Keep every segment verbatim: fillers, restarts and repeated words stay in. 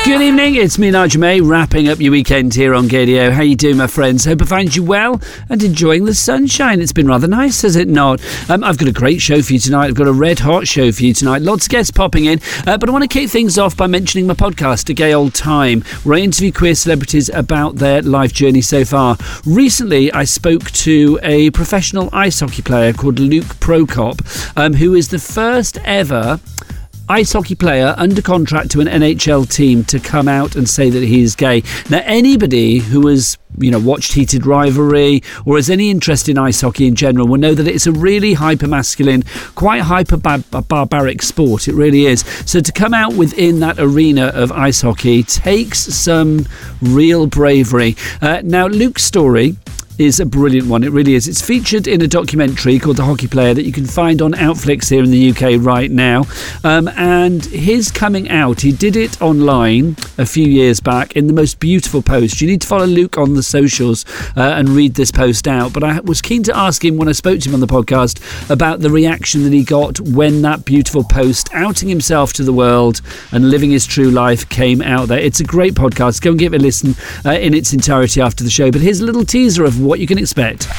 Good evening, it's me, Nigel May, wrapping up your weekend here on Gaydio. How you doing, my friends? Hope I find you well and enjoying the sunshine. It's been rather nice, has it not? Um, I've got a great show for you tonight. I've got a red-hot show for you tonight. Lots of guests popping in. Uh, but I want to kick things off by mentioning my podcast, A Gay Old Time, where I interview queer celebrities about their life journey so far. Recently, I spoke to a professional ice hockey player called Luke Prokop, um, who is the first ever ice hockey player under contract to an N H L team to come out and say that he is gay. Now, anybody who has, you know, watched Heated Rivalry or has any interest in ice hockey in general will know that it's a really hyper-masculine, quite hyper-barbaric sport. It really is. So to come out within that arena of ice hockey takes some real bravery. Uh, now, Luke's story is a brilliant one. It really is. It's featured in a documentary called The Hockey Player that you can find on Outflix here in the U K right now. Um, and his coming out, he did it online a few years back in the most beautiful post. You need to follow Luke on the socials uh, and read this post out. But I was keen to ask him when I spoke to him on the podcast about the reaction that he got when that beautiful post outing himself to the world and living his true life came out there. It's a great podcast. Go and give it a listen uh, in its entirety after the show. But here's a little teaser of what you can expect.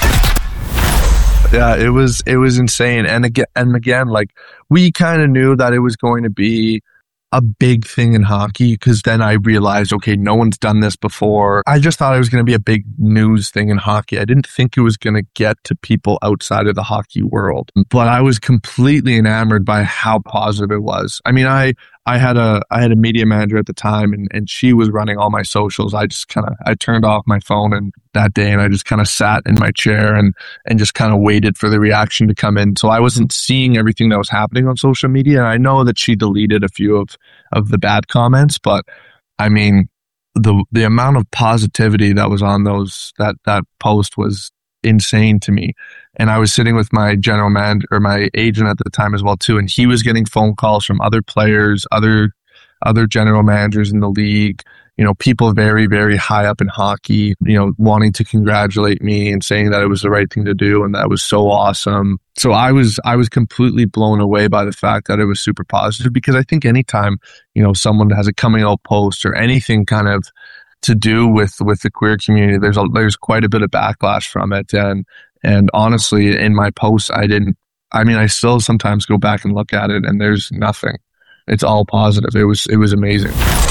Yeah, it was it was insane. And again, and again, like, we kind of knew that it was going to be a big thing in hockey, because then I realized, okay, no one's done this before. I just thought it was going to be a big news thing in hockey. I didn't think it was going to get to people outside of the hockey world, but I was completely enamored by how positive it was. I mean, I I had a I had a media manager at the time, and, and she was running all my socials. I just kind of I turned off my phone and that day, and I just kind of sat in my chair and and just kind of waited for the reaction to come in. So I wasn't seeing everything that was happening on social media. And I know that she deleted a few of of the bad comments, but I mean, the the amount of positivity that was on those that that post was insane to me. And I was sitting with my general manager or my agent at the time as well too, and he was getting phone calls from other players, other other general managers in the league, you know, people very, very high up in hockey, you know, wanting to congratulate me and saying that it was the right thing to do and that was so awesome. So I was I was completely blown away by the fact that it was super positive, because I think anytime, you know, someone has a coming out post or anything kind of to do with with the queer community, there's a, there's quite a bit of backlash from it. And and honestly, in my posts, I didn't, I mean, I still sometimes go back and look at it and there's nothing. It's all positive. It was, it was amazing.